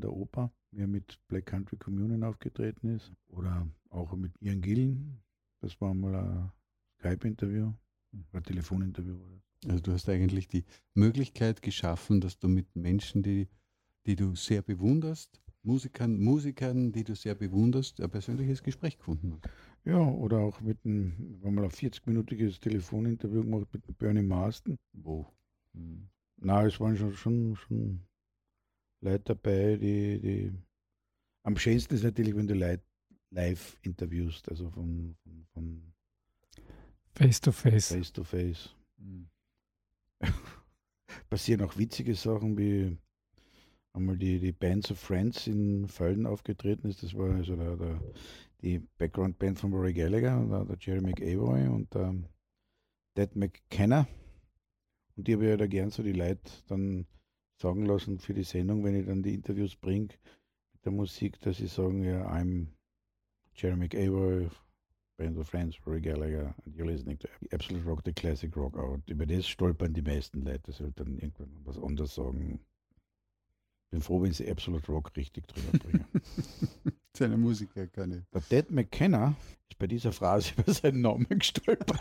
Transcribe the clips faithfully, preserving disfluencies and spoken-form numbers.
der Oper, wie er mit Black Country Communion aufgetreten ist. Oder auch mit Ian Gillan. Das war mal ein Skype-Interview, ein Telefoninterview. Also du hast eigentlich die Möglichkeit geschaffen, dass du mit Menschen, die, die du sehr bewunderst, Musikern, Musikern, die du sehr bewunderst, ein persönliches Gespräch gefunden hast. Ja, oder auch mit einem, wir haben mal ein vierzig-minütiges Telefoninterview gemacht mit Bernie Marsden. Wo? Hm. Na, es waren schon, schon, schon Leute dabei, die, die am schönsten ist natürlich, wenn du Leute live interviewst, also von, von, von Face to face. Face to Face. Mhm. Passieren auch witzige Sachen, wie einmal die, die Bands of Friends in Földen aufgetreten ist. Das war also der, der, die Background-Band von Rory Gallagher, der, der Jerry McAvoy und der Ted McKenna. Und die habe ich ja da gern so die Leute dann sagen lassen für die Sendung, wenn ich dann die Interviews bringe mit der Musik, dass sie sagen, ja, I'm Jerry McAvoy, Band of Friends, Rory Gallagher, and you're listening to Absolute Rock, the Classic Rock Hour. Über das stolpern die meisten Leute, das soll dann irgendwann was anderes sagen. Bin froh, wenn sie Absolute Rock richtig drüber bringen. Seine Musiker kann ich. Der Ted McKenna ist bei dieser Phrase über seinen Namen gestolpert.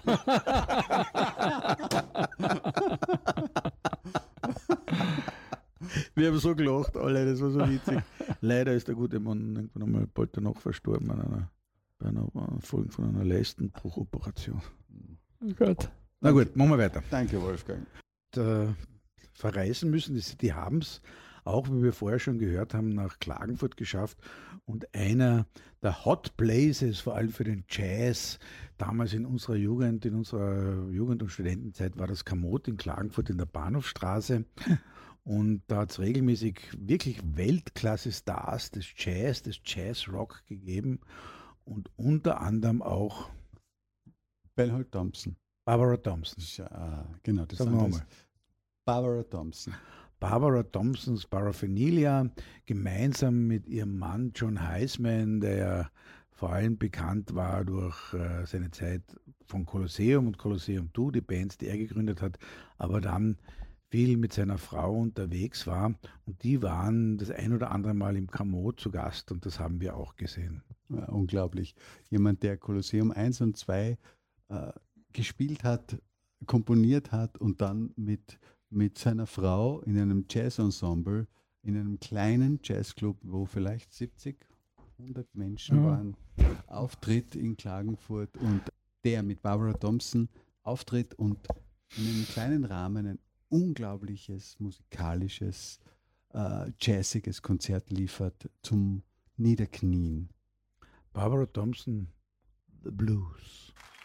Wir haben so gelacht, alle, das war so witzig. Leider ist der gute Mann irgendwann einmal bald danach verstorben an einer, bei einer Folge von einer Leistenbruchoperation. Oh Gott. Na gut, machen wir weiter. Danke, Wolfgang. Da verreisen müssen, die, die haben es auch, wie wir vorher schon gehört haben, nach Klagenfurt geschafft. Und einer der Hot Places, vor allem für den Jazz, damals in unserer Jugend, in unserer Jugend- und Studentenzeit, war das Komoot in Klagenfurt in der Bahnhofstraße. Und da hat es regelmäßig wirklich Weltklasse-Stars des Jazz, des Jazz-Rock gegeben. Und unter anderem auch Bernhold Thompson. Barbara Thompson. Ja, genau, das Sagen wir andere mal. ist Barbara Thompson. Barbara Thompsons Paraphernalia, gemeinsam mit ihrem Mann John Heisman, der ja vor allem bekannt war durch äh, seine Zeit von Colosseum und Colosseum zwei, die Bands, die er gegründet hat, aber dann viel mit seiner Frau unterwegs war. Und die waren das ein oder andere Mal im Komoot zu Gast und das haben wir auch gesehen. Ja, unglaublich. Jemand, der Kolosseum eins und zwei äh, gespielt hat, komponiert hat und dann mit, mit seiner Frau in einem Jazzensemble, in einem kleinen Jazzclub, wo vielleicht siebzig, hundert Menschen Ja. waren, auftritt in Klagenfurt und der mit Barbara Thompson auftritt und in einem kleinen Rahmen ein unglaubliches, musikalisches, äh, jazziges Konzert liefert zum Niederknien. Barbara Thompson, The Blues.